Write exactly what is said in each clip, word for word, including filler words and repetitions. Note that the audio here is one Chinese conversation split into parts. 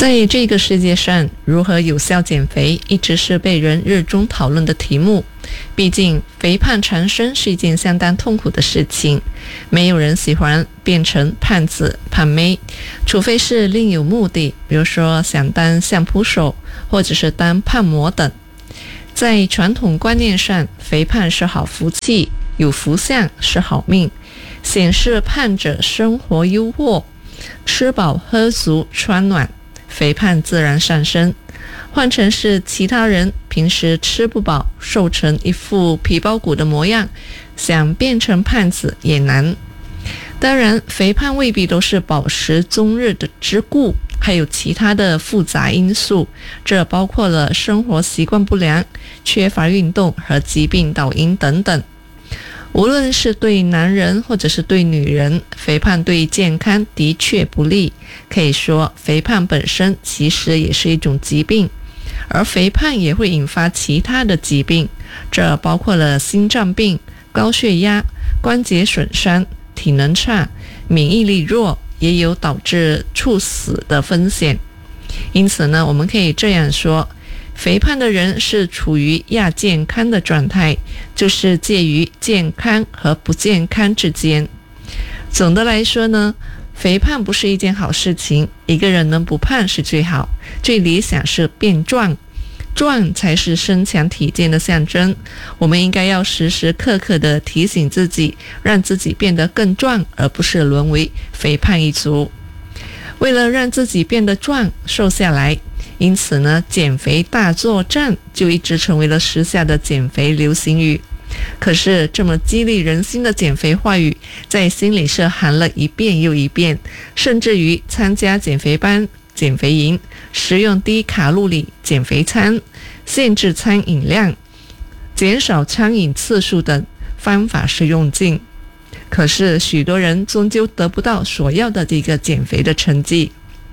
在这个世界上，如何有效减肥一直是被人热衷讨论的题目。毕竟肥胖缠身是一件相当痛苦的事情，没有人喜欢变成胖子胖妹，除非是另有目的，比如说想当相扑手或者是当胖模等。在传统观念上，肥胖是好福气，有福相是好命，显示胖者生活优渥，吃饱喝足穿暖，肥胖自然上升。换成是其他人平时吃不饱，瘦成一副皮包骨的模样，想变成胖子也难。当然，肥胖未必都是饱食终日的之故，还有其他的复杂因素，这包括了生活习惯不良、缺乏运动和疾病导因等等。无论是对男人或者是对女人，肥胖对健康的确不利，可以说肥胖本身其实也是一种疾病，而肥胖也会引发其他的疾病，这包括了心脏病、高血压、关节损伤、体能差、免疫力弱，也有导致猝死的风险。因此呢，我们可以这样说，肥胖的人是处于亚健康的状态，就是介于健康和不健康之间。总的来说呢，肥胖不是一件好事情，一个人能不胖是最好，最理想是变壮，壮才是身强体健的象征。我们应该要时时刻刻地提醒自己，让自己变得更壮，而不是沦为肥胖一族。为了让自己变得壮，瘦下来，因此呢，减肥大作战就一直成为了时下的减肥流行语。可是这么激励人心的减肥话语，在心理社喊了一遍又一遍，甚至于参加减肥班、减肥营、食用低卡路里减肥餐、限制餐饮量、减少餐饮次数等方法是用尽。可是许多人终究得不到所要的这个减肥的成绩。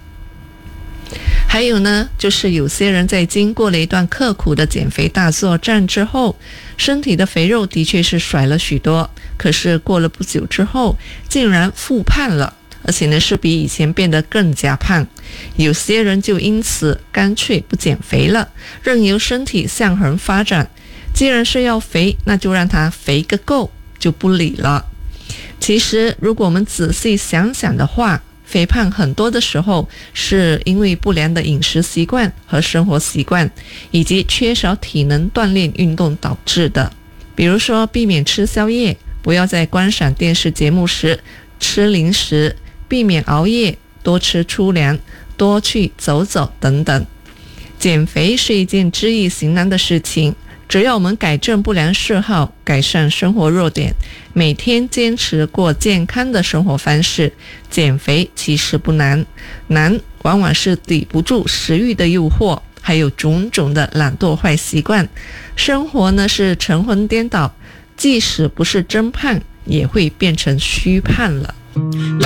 还有呢，就是有些人在经过了一段刻苦的减肥大作战之后，身体的肥肉的确是甩了许多，可是过了不久之后，竟然复胖了，而且呢是比以前变得更加胖。有些人就因此干脆不减肥了，任由身体向横发展。既然是要肥，那就让它肥个够，就不理了。其实如果我们仔细想想的话，肥胖很多的时候是因为不良的饮食习惯和生活习惯，以及缺少体能锻炼运动导致的。比如说避免吃宵夜，不要在观赏电视节目时吃零食，避免熬夜，多吃粗粮，多去走走等等。减肥是一件知易行难的事情，只要我们改正不良嗜好，改善生活弱点，每天坚持过健康的生活方式，减肥其实不难，难往往是抵不住食欲的诱惑，还有种种的懒惰坏习惯。生活呢是晨昏颠倒，即使不是真胖，也会变成虚胖了。